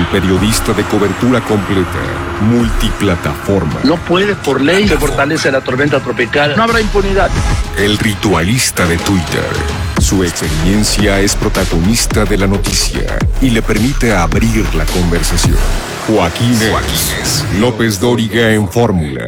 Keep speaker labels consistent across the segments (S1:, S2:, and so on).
S1: El periodista de cobertura completa, multiplataforma.
S2: No puede, por ley, se fortalece la tormenta tropical. No habrá impunidad.
S1: El ritualista de Twitter. Su experiencia es protagonista de la noticia y le permite abrir la conversación. Joaquín López Dóriga en Fórmula.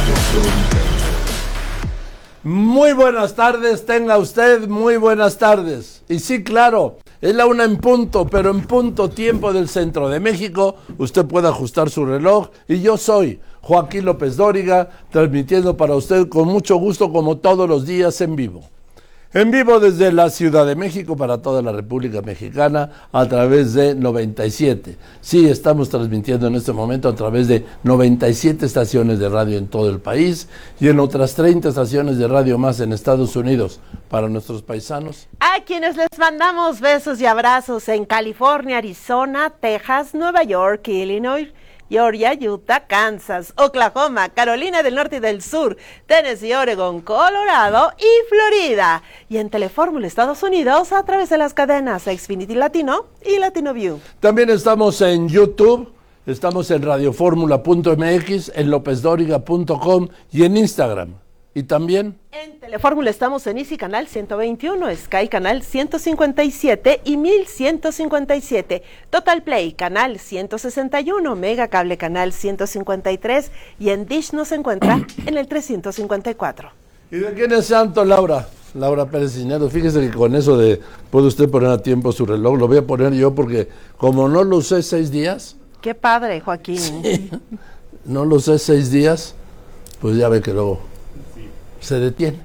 S3: Muy buenas tardes, tenga usted muy buenas tardes. Y sí, claro, es la 1 en punto, pero en punto tiempo del centro de México. Usted puede ajustar su reloj y yo soy Joaquín López Dóriga, transmitiendo para usted con mucho gusto como todos los días en vivo. En vivo desde la Ciudad de México para toda la República Mexicana a través de 97. Sí, estamos transmitiendo en este momento a través de 97 estaciones de radio en todo el país y en otras 30 estaciones de radio más en Estados Unidos para nuestros paisanos.
S4: A quienes les mandamos besos y abrazos en California, Arizona, Texas, Nueva York, Illinois, Georgia, Utah, Kansas, Oklahoma, Carolina del Norte y del Sur, Tennessee, Oregon, Colorado y Florida. Y en Telefórmula Estados Unidos a través de las cadenas Xfinity Latino y Latino View.
S3: También estamos en YouTube, estamos en radioformula.mx, en lopezdoriga.com y en Instagram. Y también
S4: en Telefórmula estamos en Easy Canal 121, Sky Canal 157 y 1157, Total Play Canal 161, Mega Cable Canal 153 y en Dish nos encuentra en el 354.
S3: ¿Y de quién es santo, Laura? Laura Pérez Cisneros. Fíjese que con eso de puede usted poner a tiempo su reloj, lo voy a poner yo porque como no lo usé 6 días.
S4: Qué padre, Joaquín.
S3: Sí, no lo usé 6 días, pues ya ve que luego se detiene.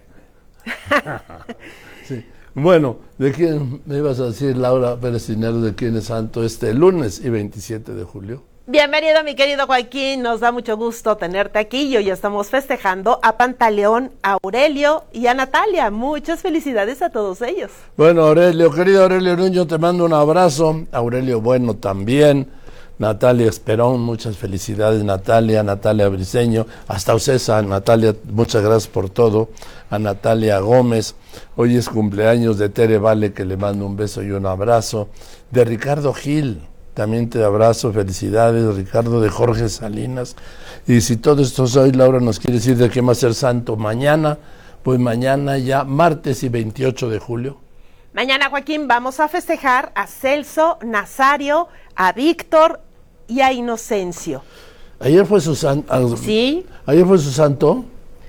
S3: Sí. Bueno, ¿de quién me ibas a decir, Laura Pérez Cisneros, de quién es santo este lunes y 27 de julio?
S4: Bienvenido, mi querido Joaquín, nos da mucho gusto tenerte aquí y hoy estamos festejando a Pantaleón, a Aurelio y a Natalia. Muchas felicidades a todos ellos.
S3: Bueno, Aurelio, querido Aurelio Nuño, te mando un abrazo. Aurelio Bueno también. Natalia Esperón, muchas felicidades, Natalia Briceño, hasta Ocesa, Natalia, muchas gracias por todo, a Natalia Gómez, hoy es cumpleaños de Tere Vale, que le mando un beso y un abrazo, de Ricardo Gil, también te abrazo, felicidades, Ricardo, de Jorge Salinas, y si todo esto hoy, Laura, nos quiere decir de qué va a ser santo mañana, pues mañana ya, martes y 28 de julio.
S4: Mañana, Joaquín, vamos a festejar a Celso, Nazario, a Víctor y a Inocencio.
S3: Ayer fue su santo.
S4: ¿Sí?
S3: Ayer fue su santo.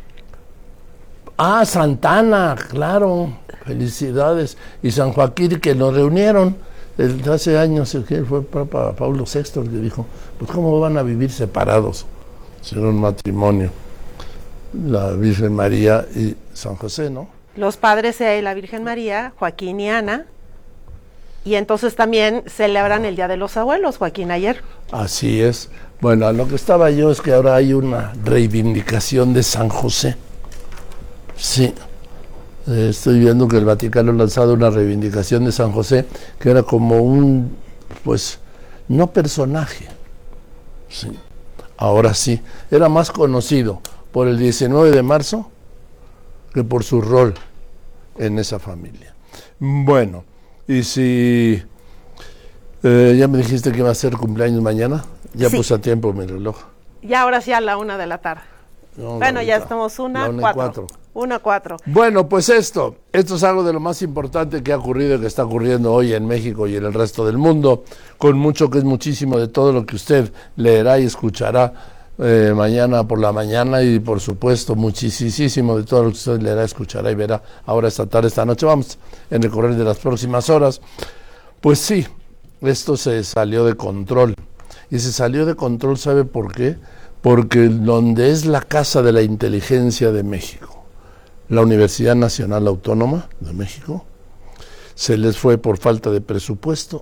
S3: Ah, Santana, claro. Felicidades. Y San Joaquín, que lo reunieron hace años, que fue Papa Paulo VI, el que dijo, pues cómo van a vivir separados, sin un matrimonio. La Virgen María y San José, ¿no?
S4: Los padres de la Virgen María, Joaquín y Ana. Y entonces también celebran el Día de los Abuelos, Joaquín, ayer. Así
S3: es. Bueno, a lo que estaba yo es que ahora hay una reivindicación de San José. Sí. Estoy viendo que el Vaticano ha lanzado una reivindicación de San José, que era como un, pues, no personaje. Sí. Ahora sí. Era más conocido por el 19 de marzo que por su rol en esa familia. Bueno. Y si ya me dijiste que iba a ser cumpleaños mañana, ya sí. Puse a tiempo mi reloj.
S4: Ya ahora sí a la 1 de la tarde. No, bueno, ya estamos 1:04.
S3: Bueno, pues esto es algo de lo más importante que ha ocurrido y que está ocurriendo hoy en México y en el resto del mundo, con mucho que es muchísimo de todo lo que usted leerá y escuchará mañana por la mañana y por supuesto muchísimo de todo lo que usted leerá, escuchará y verá ahora esta tarde, esta noche. Vamos en el correr de las próximas horas. Pues sí, esto se salió de control. Y se salió de control, ¿sabe por qué? Porque donde es la Casa de la Inteligencia de México, la Universidad Nacional Autónoma de México, se les fue por falta de presupuesto,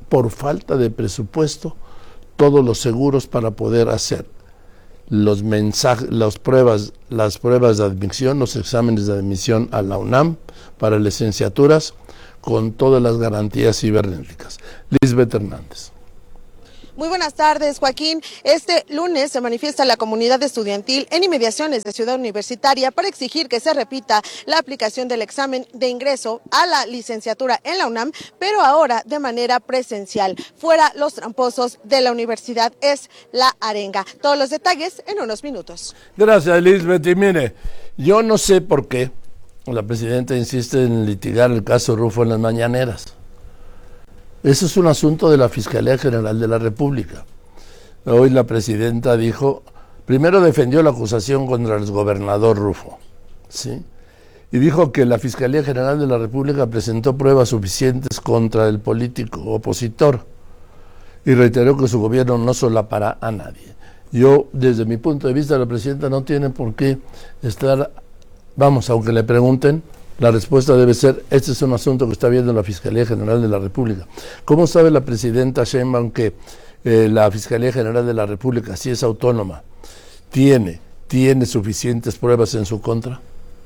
S3: todos los seguros para poder hacer los mensajes, las pruebas de admisión, los exámenes de admisión a la UNAM para licenciaturas con todas las garantías cibernéticas. Lisbeth Hernández.
S5: Muy buenas tardes, Joaquín. Este lunes se manifiesta la comunidad estudiantil en inmediaciones de Ciudad Universitaria para exigir que se repita la aplicación del examen de ingreso a la licenciatura en la UNAM, pero ahora de manera presencial. Fuera los tramposos de la universidad es la arenga. Todos los detalles en unos minutos.
S3: Gracias, Elizabeth. Y mire, yo no sé por qué la presidenta insiste en litigar el caso Rufo en las mañaneras. Eso es un asunto de la Fiscalía General de la República. Hoy la presidenta dijo, primero defendió la acusación contra el gobernador Rufo, ¿sí? Y dijo que la Fiscalía General de la República presentó pruebas suficientes contra el político opositor y reiteró que su gobierno no solapará a nadie. Yo, desde mi punto de vista, la presidenta no tiene por qué estar, aunque le pregunten, la respuesta debe ser, este es un asunto que está viendo la Fiscalía General de la República. ¿Cómo sabe la presidenta Sheinbaum que la Fiscalía General de la República, si es autónoma, tiene suficientes pruebas en su contra?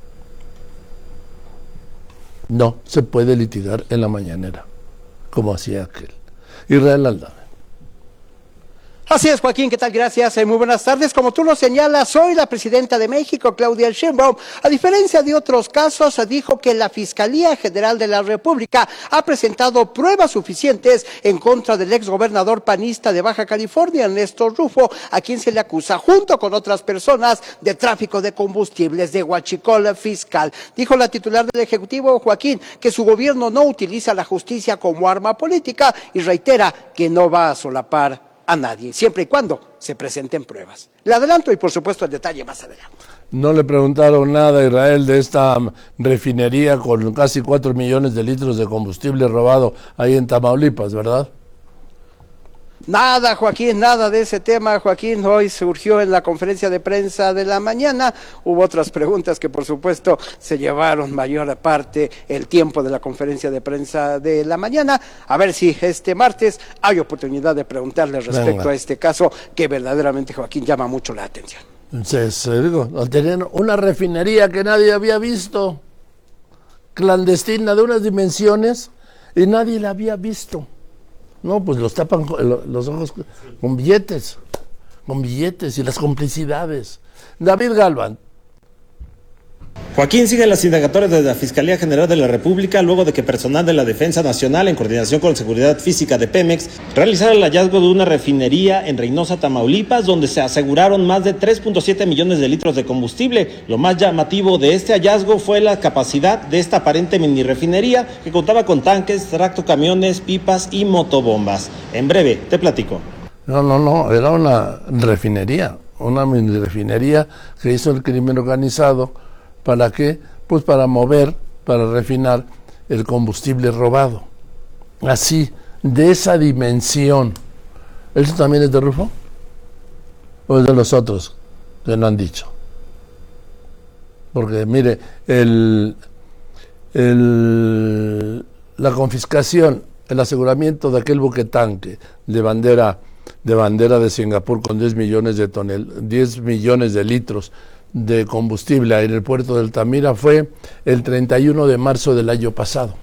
S3: No se puede litigar en la mañanera, como hacía aquel. Israel Aldana.
S6: Así es, Joaquín, ¿qué tal? Gracias, muy buenas tardes. Como tú lo señalas, hoy la presidenta de México, Claudia Sheinbaum, a diferencia de otros casos, dijo que la Fiscalía General de la República ha presentado pruebas suficientes en contra del exgobernador panista de Baja California, Ernesto Rufo, a quien se le acusa, junto con otras personas, de tráfico de combustibles, de huachicol fiscal. Dijo la titular del Ejecutivo, Joaquín, que su gobierno no utiliza la justicia como arma política y reitera que no va a solapar a nadie, siempre y cuando se presenten pruebas. Le adelanto y por supuesto el detalle más adelante.
S3: No le preguntaron nada a Israel de esta refinería con casi 4 millones de litros de combustible robado ahí en Tamaulipas, ¿verdad?
S6: Nada, Joaquín, nada de ese tema, Joaquín. Hoy surgió en la conferencia de prensa de la mañana. Hubo otras preguntas que, por supuesto, se llevaron mayor parte el tiempo de la conferencia de prensa de la mañana. A ver si este martes hay oportunidad de preguntarle respecto a este caso que verdaderamente, Joaquín, llama mucho la atención.
S3: Tenían una refinería que nadie había visto, clandestina, de unas dimensiones, y nadie la había visto. No, pues los tapan los ojos con billetes y las complicidades. David Galván.
S7: Joaquín, sigue las indagatorias de la Fiscalía General de la República luego de que personal de la Defensa Nacional, en coordinación con Seguridad Física de Pemex, realizara el hallazgo de una refinería en Reynosa, Tamaulipas, donde se aseguraron más de 3.7 millones de litros de combustible. Lo más llamativo de este hallazgo fue la capacidad de esta aparente mini refinería, que contaba con tanques, tractocamiones, pipas y motobombas. En breve, te platico.
S3: No, era una refinería, una mini refinería que hizo el crimen organizado. ¿Para qué? Pues para refinar el combustible robado. Así, de esa dimensión. ¿Eso también es de Rufo? ¿O es de los otros que no han dicho? Porque, mire, la confiscación, el aseguramiento de aquel buque tanque de bandera de Singapur con 10 millones de litros de combustible en el puerto de Altamira fue el 31 de marzo del año pasado.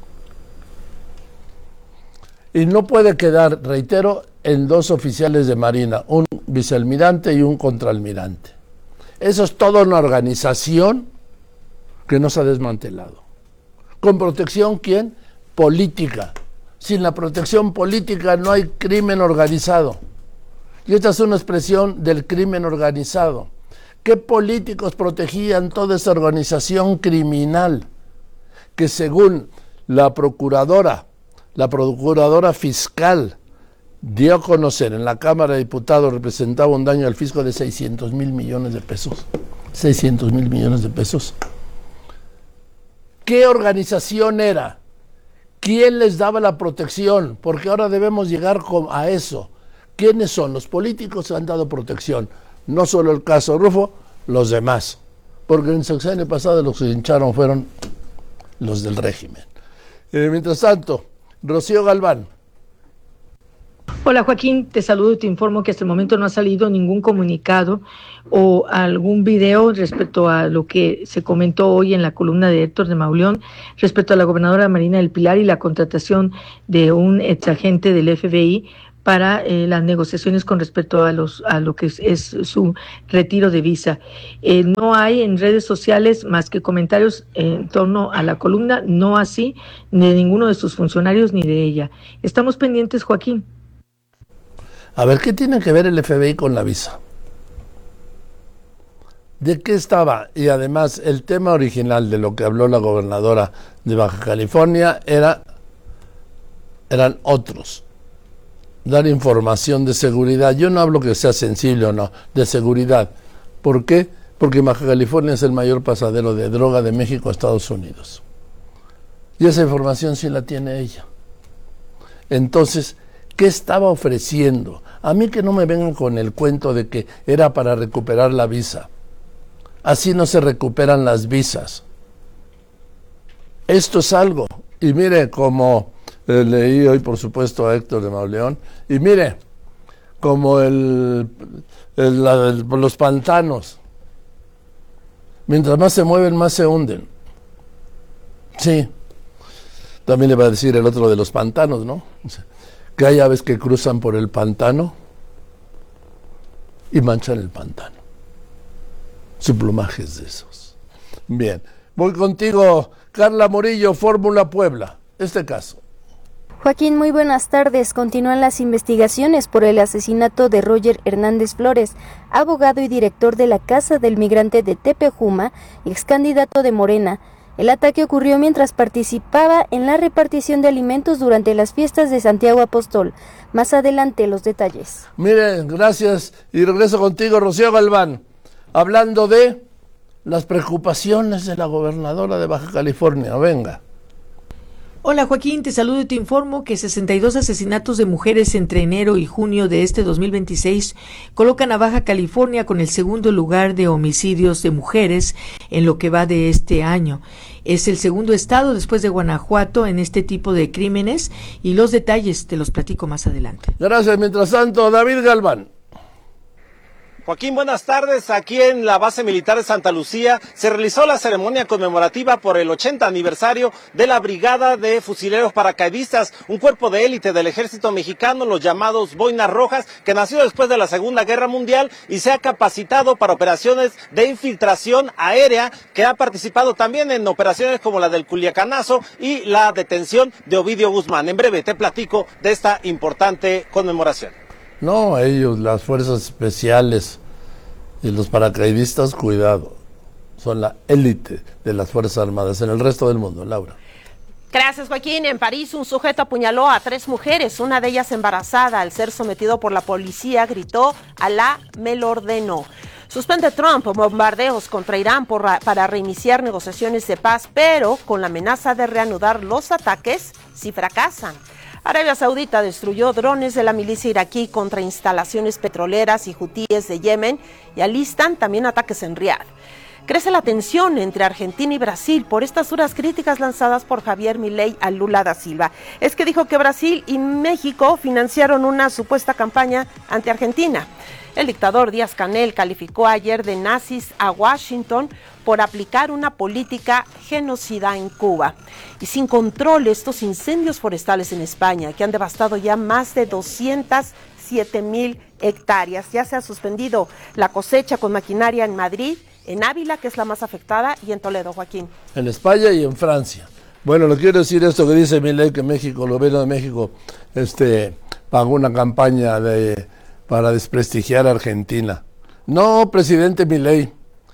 S3: Y no puede quedar, reitero, en dos oficiales de Marina, un vicealmirante y un contraalmirante. Eso es toda una organización que no se ha desmantelado. ¿Con protección quién? Política. Sin la protección política no hay crimen organizado. Y esta es una expresión del crimen organizado. ¿Qué políticos protegían toda esa organización criminal que, según la procuradora fiscal dio a conocer en la Cámara de Diputados, representaba un daño al fisco de 600,000 millones de pesos? 600,000 millones de pesos. ¿Qué organización era? ¿Quién les daba la protección? Porque ahora debemos llegar a eso. ¿Quiénes son los políticos que han dado protección? No solo el caso Rufo, los demás. Porque en el sexenio pasado los que se hincharon fueron los del régimen. Mientras tanto, Rocío Galván.
S8: Hola Joaquín, te saludo y te informo que hasta el momento no ha salido ningún comunicado o algún video respecto a lo que se comentó hoy en la columna de Héctor de Mauleón respecto a la gobernadora Marina del Pilar y la contratación de un exagente del FBI para las negociaciones con respecto a lo que es su retiro de visa. No hay en redes sociales más que comentarios en torno a la columna, no así ni de ninguno de sus funcionarios ni de ella. Estamos pendientes, Joaquín.
S3: A ver, ¿qué tiene que ver el FBI con la visa? ¿De qué estaba? Y además, el tema original de lo que habló la gobernadora de Baja California eran otros. Dar información de seguridad. Yo no hablo que sea sensible o no, de seguridad. ¿Por qué? Porque Baja California es el mayor pasadero de droga de México a Estados Unidos. Y esa información sí la tiene ella. Entonces, ¿qué estaba ofreciendo? A mí que no me vengan con el cuento de que era para recuperar la visa. Así no se recuperan las visas. Esto es algo. Y mire, como leí hoy, por supuesto, a Héctor de Mauleón, y mire, como los pantanos. Mientras más se mueven, más se hunden. Sí. También le va a decir el otro de los pantanos, ¿no? Que hay aves que cruzan por el pantano y manchan el pantano. Su plumaje es de esos. Bien, voy contigo, Carla Murillo, Fórmula Puebla. Este caso.
S9: Joaquín, muy buenas tardes. Continúan las investigaciones por el asesinato de Roger Hernández Flores, abogado y director de la Casa del Migrante de Tepejuma, ex candidato de Morena. El ataque ocurrió mientras participaba en la repartición de alimentos durante las fiestas de Santiago Apóstol. Más adelante los detalles.
S3: Miren, gracias. Y regreso contigo, Rocío Galván, hablando de las preocupaciones de la gobernadora de Baja California. Venga.
S8: Hola Joaquín, te saludo y te informo que 62 asesinatos de mujeres entre enero y junio de este 2026 colocan a Baja California con el segundo lugar de homicidios de mujeres en lo que va de este año. Es el segundo estado después de Guanajuato en este tipo de crímenes y los detalles te los platico más adelante.
S3: Gracias. Mientras tanto, David Galván.
S7: Joaquín, buenas tardes. Aquí en la base militar de Santa Lucía se realizó la ceremonia conmemorativa por el 80 aniversario de la Brigada de Fusileros Paracaidistas, un cuerpo de élite del ejército mexicano, los llamados Boinas Rojas, que nació después de la Segunda Guerra Mundial y se ha capacitado para operaciones de infiltración aérea, que ha participado también en operaciones como la del Culiacanazo y la detención de Ovidio Guzmán. En breve te platico de esta importante conmemoración.
S3: No, ellos, las fuerzas especiales y los paracaidistas, cuidado, son la élite de las Fuerzas Armadas en el resto del mundo. Laura.
S4: Gracias, Joaquín. En París, un sujeto apuñaló a 3 mujeres, una de ellas embarazada. Al ser sometido por la policía, gritó: "Alá me lo ordenó". Suspende Trump bombardeos contra Irán para reiniciar negociaciones de paz, pero con la amenaza de reanudar los ataques si fracasan. Arabia Saudita destruyó drones de la milicia iraquí contra instalaciones petroleras y hutíes de Yemen y alistan también ataques en Riad. Crece la tensión entre Argentina y Brasil por estas duras críticas lanzadas por Javier Milei a Lula da Silva. Es que dijo que Brasil y México financiaron una supuesta campaña anti Argentina. El dictador Díaz-Canel calificó ayer de nazis a Washington por aplicar una política genocida en Cuba. Y sin control, estos incendios forestales en España, que han devastado ya más de 207,000 hectáreas. Ya se ha suspendido la cosecha con maquinaria en Madrid, en Ávila, que es la más afectada, y en Toledo, Joaquín.
S3: En España y en Francia. Bueno, le quiero decir esto que dice Milei, que México, el gobierno de México, pagó una campaña para desprestigiar a Argentina. No, presidente Milei,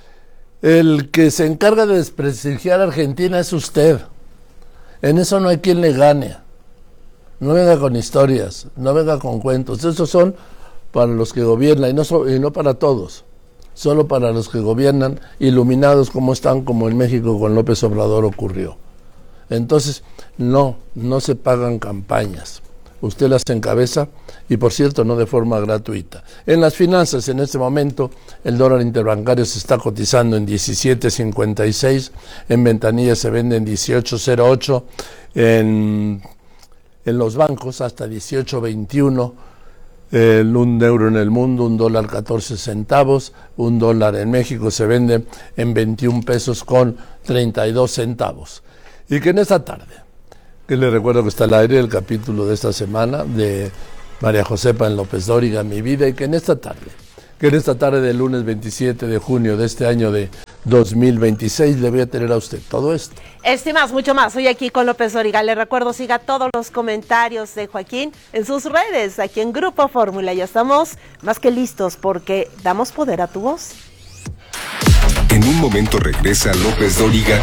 S3: el que se encarga de desprestigiar a Argentina es usted. En eso no hay quien le gane. No venga con historias, no venga con cuentos. Esos son para los que gobiernan y no para todos. Solo para los que gobiernan, iluminados como están, como en México con López Obrador ocurrió. Entonces, no se pagan campañas. Usted las encabeza y, por cierto, no de forma gratuita. En las finanzas, en este momento, el dólar interbancario se está cotizando en 17.56, en ventanilla se vende en 18.08, en los bancos hasta 18.21, un euro en el mundo, $1.14, $1 en México se vende en 21 pesos con 32 centavos. Y que en esta tarde, que les recuerdo que está al aire el capítulo de esta semana de María Josefa en López Dóriga, Mi Vida, y que en esta tarde del lunes 27 de junio de este año de 2026 le voy a tener a usted todo esto.
S4: Más, mucho más. Hoy aquí con López Dóriga. Le recuerdo, siga todos los comentarios de Joaquín en sus redes, aquí en Grupo Fórmula. Ya estamos más que listos porque damos poder a tu voz.
S1: En un momento regresa López Dóriga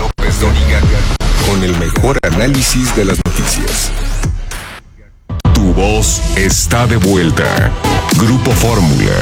S1: con el mejor análisis de las noticias. Tu voz está de vuelta. Grupo Fórmula.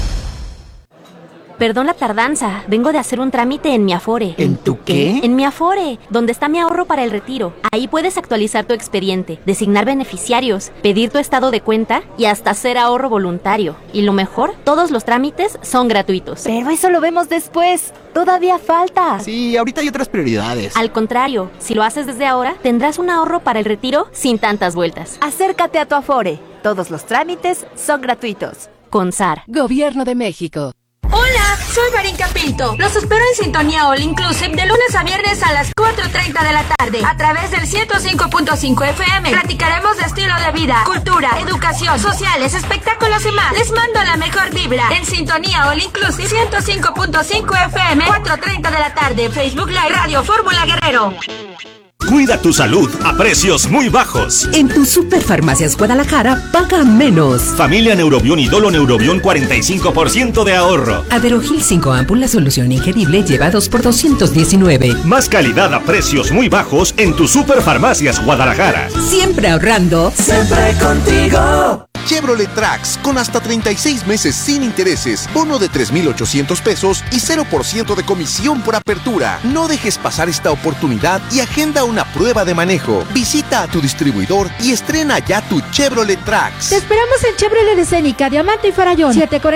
S10: Perdón la tardanza, vengo de hacer un trámite en mi Afore.
S11: ¿En tu qué?
S10: En mi Afore, donde está mi ahorro para el retiro. Ahí puedes actualizar tu expediente, designar beneficiarios, pedir tu estado de cuenta y hasta hacer ahorro voluntario. Y lo mejor, todos los trámites son gratuitos.
S11: Pero eso lo vemos después. Todavía falta.
S12: Sí, ahorita hay otras prioridades.
S10: Al contrario, si lo haces desde ahora, tendrás un ahorro para el retiro sin tantas vueltas.
S11: Acércate a tu Afore. Todos los trámites son gratuitos.
S10: CONSAR.
S13: Gobierno de México.
S14: Hola, soy Marinka Pinto. Los espero en Sintonía All Inclusive de lunes a viernes a las 4:30 de la tarde a través del 105.5 FM. Platicaremos de estilo de vida, cultura, educación, sociales, espectáculos y más. Les mando la mejor vibra en Sintonía All Inclusive 105.5 FM, 4:30 de la tarde. Facebook Live Radio Fórmula Guerrero.
S15: Cuida tu salud a precios muy bajos.
S13: En tu Superfarmacias Guadalajara, paga menos.
S15: Familia Neurobión y Dolo Neurobión, 45% de ahorro.
S13: Aderogil 5 ámpulas, solución ingerible, lleva 2 por $219.
S15: Más calidad a precios muy bajos en tu Superfarmacias Guadalajara.
S13: Siempre ahorrando.
S16: Siempre contigo.
S17: Chevrolet Trax, con hasta 36 meses sin intereses, bono de 3,800 pesos y 0% de comisión por apertura. No dejes pasar esta oportunidad y agenda una prueba de manejo. Visita a tu distribuidor y estrena ya tu Chevrolet Trax.
S18: Te esperamos en Chevrolet Escénica, Diamante y Farallón,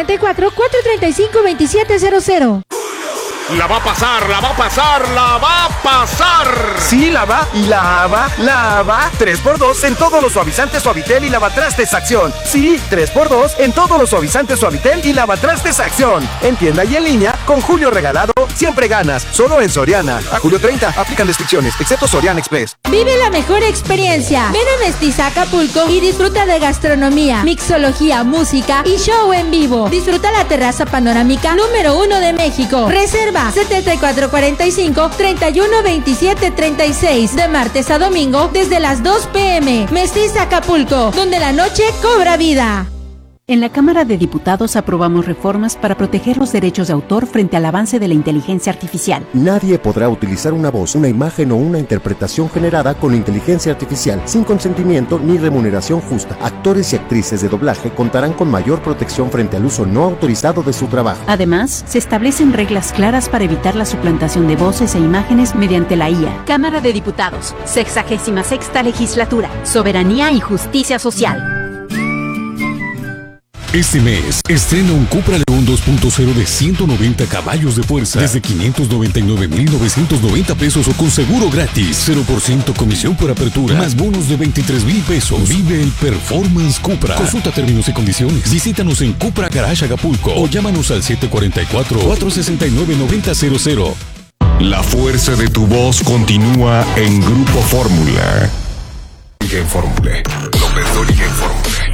S18: 744-435-2700.
S19: La va a pasar, la va a pasar, la va a pasar.
S20: Sí, la va y la va. 3x2 en todos los suavizantes Suavitel y lavatrastes Acción. Sí, 3x2 en todos los suavizantes Suavitel y lavatrastes Acción. En tienda y en línea, con Julio Regalado, siempre ganas. Solo en Soriana. A julio 30, aplican restricciones, excepto Soriana Express.
S18: Vive la mejor experiencia. Ven a Mestiza Acapulco y disfruta de gastronomía, mixología, música y show en vivo. Disfruta la terraza panorámica número 1 de México. Reserva 7445-312736 de martes a domingo desde las 2 p.m. Mestiza Acapulco, donde la noche cobra vida.
S21: En la Cámara de Diputados aprobamos reformas para proteger los derechos de autor frente al avance de la inteligencia artificial.
S22: Nadie podrá utilizar una voz, una imagen o una interpretación generada con inteligencia artificial sin consentimiento ni remuneración justa. Actores y actrices de doblaje contarán con mayor protección frente al uso no autorizado de su trabajo.
S21: Además, se establecen reglas claras para evitar la suplantación de voces e imágenes mediante la IA.
S23: Cámara de Diputados, 66ª Legislatura, Soberanía y Justicia Social.
S24: Este mes, estrena un Cupra León 2.0 de 190 caballos de fuerza desde 599,990 pesos o con seguro gratis. 0% comisión por apertura, más bonos de 23,000 pesos. Vive el Performance Cupra. Consulta términos y condiciones. Visítanos en Cupra Garage Acapulco o llámanos al 744-469-9000.
S1: La fuerza de tu voz continúa en Grupo Fórmula. López Dóriga en Fórmula.